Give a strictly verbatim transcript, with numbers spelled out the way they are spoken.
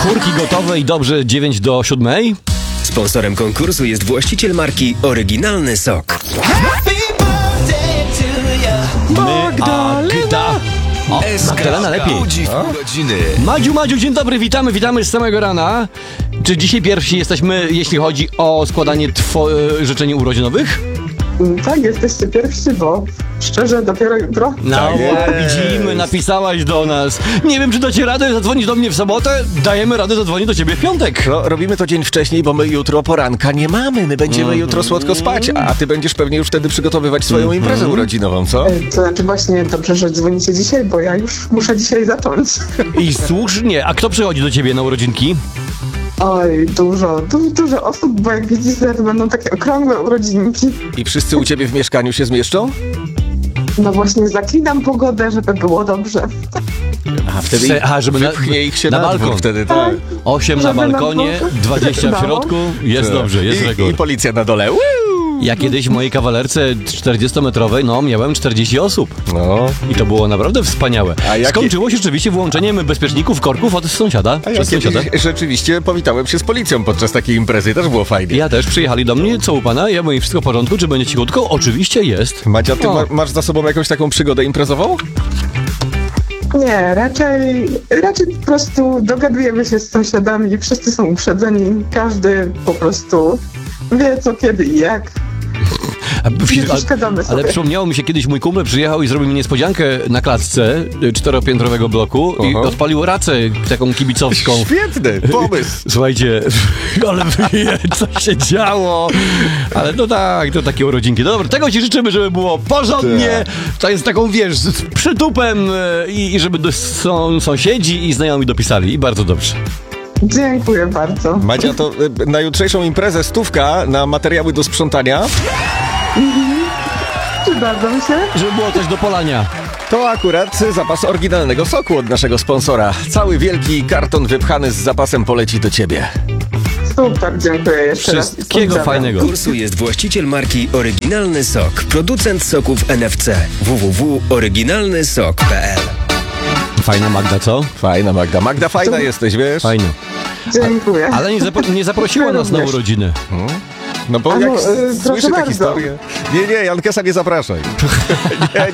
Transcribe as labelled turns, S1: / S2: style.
S1: Czwórki gotowe i dobrze dziewięć do siódmej.
S2: Sponsorem konkursu jest właściciel marki Oryginalny Sok.
S1: Magda. O, Magdalena lepiej.
S2: Budzi w urodziny.
S1: Madziu, Madziu, dzień dobry, witamy, witamy z samego rana. Czy dzisiaj pierwsi jesteśmy, jeśli chodzi o składanie two- życzeń urodzinowych?
S3: Tak, jesteście pierwsi, bo szczerze dopiero jutro.
S1: No,
S4: Tak
S1: widzimy, napisałaś do nas. Nie wiem, czy dacie radę zadzwonić do mnie w sobotę. Dajemy radę zadzwonić do ciebie w piątek.
S4: No, robimy to dzień wcześniej, bo my jutro poranka nie mamy. My będziemy jutro słodko spać, a ty będziesz pewnie już wtedy przygotowywać swoją imprezę urodzinową, co?
S3: E, To znaczy właśnie dobrze, że dzwonicie dzisiaj, bo ja już muszę dzisiaj zacząć.
S1: I słusznie. A kto przychodzi do ciebie na urodzinki?
S3: Oj, dużo, du- dużo osób, bo jak widzicie, to będą takie okrągłe urodzinki.
S4: I wszyscy u ciebie w mieszkaniu się zmieszczą?
S3: No właśnie zaklinam pogodę, żeby było dobrze.
S4: A wtedy
S1: Se- aha, żeby na-
S4: wypchnie ich się
S1: na
S4: na,
S1: balkon.
S4: dwór wtedy, tak.
S1: Osiem na
S3: Żeby nam
S1: balkonie,
S3: było-
S1: dwadzieścia w
S3: No.
S1: środku. Jest dobrze, jest
S4: I, I
S1: rekord.
S4: policja na dole. Uuu!
S1: Ja kiedyś w mojej kawalerce czterdziestometrowej, no, miałem czterdzieści osób.
S4: No.
S1: I to było naprawdę wspaniałe.
S4: A jakie-
S1: Skończyło się rzeczywiście włączeniem bezpieczników, korków od sąsiada.
S4: A ja
S1: Przez
S4: kiedyś
S1: sąsiada.
S4: rzeczywiście powitałem się z policją podczas takiej imprezy, też było fajnie.
S1: Ja też, przyjechali do mnie, co u pana? Ja mówię, wszystko w porządku, czy będzie cichutko? Oczywiście jest.
S4: Madzia, ty
S1: O.
S4: ma, masz za sobą jakąś taką przygodę imprezową?
S3: Nie, raczej, raczej po prostu dogadujemy się z sąsiadami, wszyscy są uprzedzeni, każdy po prostu wie co, kiedy i jak.
S1: A,
S3: Nie przeszkadzamy sobie.
S1: ale przypomniało mi się, kiedyś mój kumpel przyjechał i zrobił mi niespodziankę na klatce y, czteropiętrowego bloku i
S4: Aha.
S1: odpalił racę taką kibicowską.
S4: Świetny pomysł.
S1: Słuchajcie, ale wie, co się działo. Ale no tak, to takie urodzinki. No dobra, tego ci życzymy, żeby było porządnie. To jest taką, wiesz, z przytupem y, i, i żeby do, są, sąsiedzi i znajomi dopisali. I bardzo dobrze.
S3: Dziękuję bardzo.
S4: Madzia, to y, na jutrzejszą imprezę stówka na materiały do sprzątania.
S3: Przydadzą się.
S1: Żeby było coś do polania.
S4: To akurat zapas oryginalnego soku od naszego sponsora. Cały wielki karton wypchany z zapasem poleci do ciebie.
S3: Super, dziękuję jeszcze raz.
S1: Wszystkiego
S3: Pozdrawiam.
S1: fajnego.
S2: Konkursu jest właściciel marki Oryginalny Sok. Producent soków N F C. w w w kropka oryginalny sok kropka p l.
S1: Fajna Magda, co?
S4: Fajna Magda. Magda, fajna jesteś, wiesz?
S1: Fajnie.
S3: Dziękuję.
S1: Ale nie, zapro- nie zaprosiła nas na
S3: Również.
S1: urodziny.
S4: No bo
S3: A no,
S4: jak
S3: y, proszę
S4: słyszy te
S3: bardzo.
S4: historie... Nie, nie, Jankesa nie zapraszaj. nie,